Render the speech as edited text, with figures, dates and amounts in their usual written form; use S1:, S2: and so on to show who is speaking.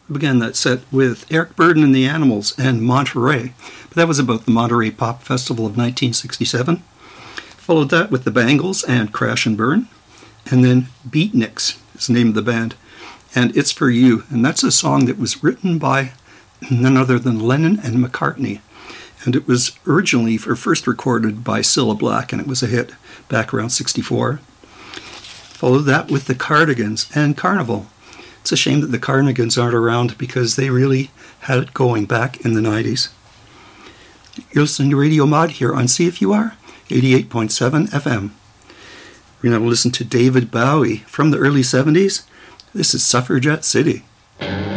S1: began that set with Eric Burdon and the Animals and Monterey. But that was about the Monterey Pop Festival of 1967. Followed that with the Bangles and Crash and Burn. And then Beatniks is the name of the band. And It's For You. And that's a song that was written by none other than Lennon and McCartney. And it was originally first recorded by Cilla Black, and it was a hit back around 64. Followed that with the Cardigans and Carnival. It's a shame that the Cardigans aren't around because they really had it going back in the 90s. You're listening to Radio Mod here on CFUR 88.7 FM. We're going to listen to David Bowie from the early 70s. This is Suffragette City.